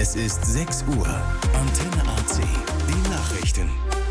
Es ist 6 Uhr. Antenne AC. Die Nachrichten.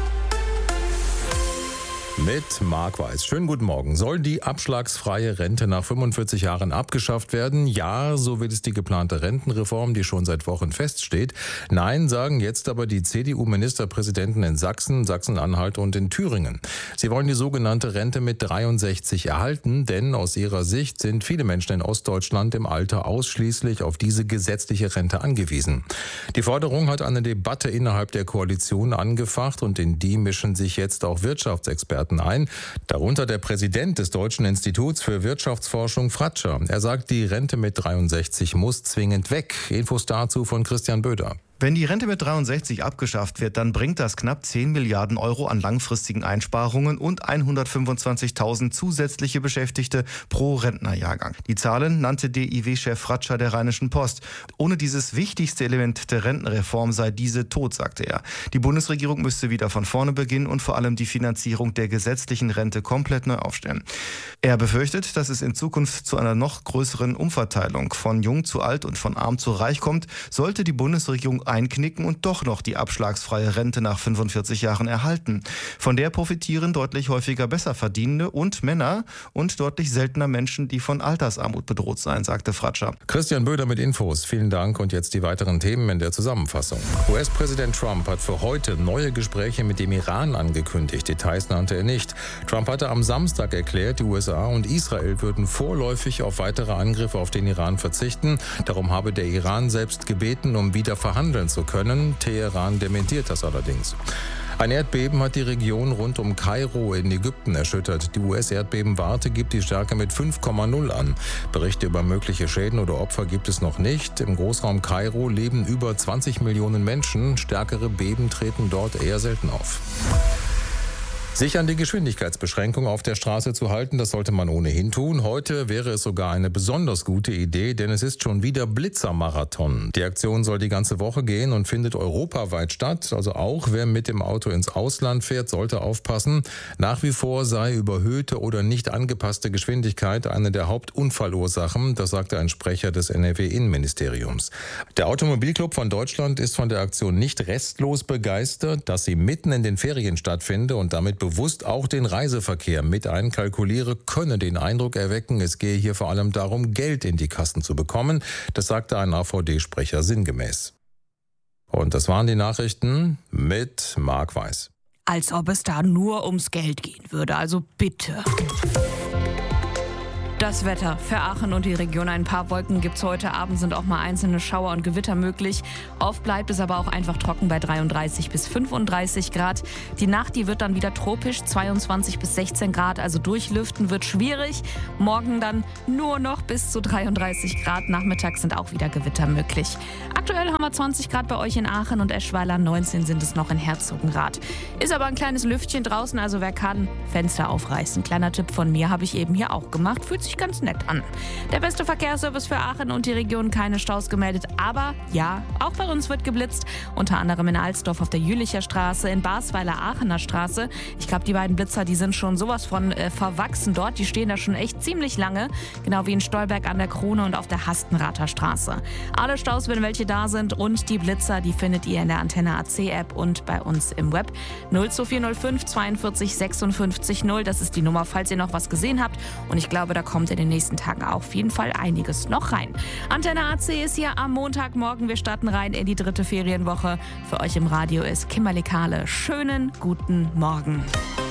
Mit Marc Weiß. Schönen guten Morgen. Soll die abschlagsfreie Rente nach 45 Jahren abgeschafft werden? Ja, so will es die geplante Rentenreform, die schon seit Wochen feststeht. Nein, sagen jetzt aber die CDU-Ministerpräsidenten in Sachsen, Sachsen-Anhalt und in Thüringen. Sie wollen die sogenannte Rente mit 63 erhalten, denn aus ihrer Sicht sind viele Menschen in Ostdeutschland im Alter ausschließlich auf diese gesetzliche Rente angewiesen. Die Forderung hat eine Debatte innerhalb der Koalition angefacht und in die mischen sich jetzt auch Wirtschaftsexperten ein, darunter der Präsident des Deutschen Instituts für Wirtschaftsforschung Fratscher. Er sagt, die Rente mit 63 muss zwingend weg. Infos dazu von Christian Böder. Wenn die Rente mit 63 abgeschafft wird, dann bringt das knapp 10 Milliarden Euro an langfristigen Einsparungen und 125.000 zusätzliche Beschäftigte pro Rentnerjahrgang. Die Zahlen nannte DIW-Chef Fratscher der Rheinischen Post. Ohne dieses wichtigste Element der Rentenreform sei diese tot, sagte er. Die Bundesregierung müsste wieder von vorne beginnen und vor allem die Finanzierung der gesetzlichen Rente komplett neu aufstellen. Er befürchtet, dass es in Zukunft zu einer noch größeren Umverteilung von jung zu alt und von arm zu reich kommt, sollte die Bundesregierung einknicken und doch noch die abschlagsfreie Rente nach 45 Jahren erhalten. Von der profitieren deutlich häufiger Besserverdienende und Männer und deutlich seltener Menschen, die von Altersarmut bedroht seien, sagte Fratscher. Christian Böder mit Infos. Vielen Dank und jetzt die weiteren Themen in der Zusammenfassung. US-Präsident Trump hat für heute neue Gespräche mit dem Iran angekündigt. Details nannte er nicht. Trump hatte am Samstag erklärt, die USA und Israel würden vorläufig auf weitere Angriffe auf den Iran verzichten. Darum habe der Iran selbst gebeten, um wieder verhandeln zu können. Teheran dementiert das allerdings. Ein Erdbeben hat die Region rund um Kairo in Ägypten erschüttert. Die US-Erdbebenwarte gibt die Stärke mit 5,0 an. Berichte über mögliche Schäden oder Opfer gibt es noch nicht. Im Großraum Kairo leben über 20 Millionen Menschen. Stärkere Beben treten dort eher selten auf. Sich an die Geschwindigkeitsbeschränkung auf der Straße zu halten, das sollte man ohnehin tun. Heute wäre es sogar eine besonders gute Idee, denn es ist schon wieder Blitzermarathon. Die Aktion soll die ganze Woche gehen und findet europaweit statt. Also auch wer mit dem Auto ins Ausland fährt, sollte aufpassen. Nach wie vor sei überhöhte oder nicht angepasste Geschwindigkeit eine der Hauptunfallursachen. Das sagte ein Sprecher des NRW-Innenministeriums. Der Automobilclub von Deutschland ist von der Aktion nicht restlos begeistert, dass sie mitten in den Ferien stattfinde und damit bewusst auch den Reiseverkehr mit einkalkuliere, könne den Eindruck erwecken, es gehe hier vor allem darum, Geld in die Kassen zu bekommen. Das sagte ein AVD-Sprecher sinngemäß. Und das waren die Nachrichten mit Marc Weiß. Als ob es da nur ums Geld gehen würde, also bitte. Das Wetter für Aachen und die Region. Ein paar Wolken gibt es heute Abend, sind auch mal einzelne Schauer und Gewitter möglich. Oft bleibt es aber auch einfach trocken bei 33 bis 35 Grad. Die Nacht, die wird dann wieder tropisch, 22 bis 16 Grad, also durchlüften wird schwierig. Morgen dann nur noch bis zu 33 Grad. Nachmittags sind auch wieder Gewitter möglich. Aktuell haben wir 20 Grad bei euch in Aachen und Eschweiler, 19 sind es noch in Herzogenrath. Ist aber ein kleines Lüftchen draußen, also wer kann, Fenster aufreißen. Kleiner Tipp von mir, habe ich eben hier auch gemacht. Fühlt sich ganz nett an. Der beste Verkehrsservice für Aachen und die Region, keine Staus gemeldet. Aber ja, auch bei uns wird geblitzt. Unter anderem in Alsdorf auf der Jülicher Straße, in Basweiler Aachener Straße. Ich glaube, die beiden Blitzer, die sind schon sowas von verwachsen dort. Die stehen da schon echt ziemlich lange. Genau wie in Stolberg an der Krone und auf der Hastenrather Straße. Alle Staus, wenn welche da sind, und die Blitzer, die findet ihr in der Antenne AC App und bei uns im Web. 02405 42 56 0. Das ist die Nummer, falls ihr noch was gesehen habt. Und ich glaube, da kommt in den nächsten Tagen auf jeden Fall einiges noch rein. Antenne AC ist hier am Montagmorgen. Wir starten rein in die 3. Ferienwoche. Für euch im Radio ist Kimberly Kahle. Schönen guten Morgen.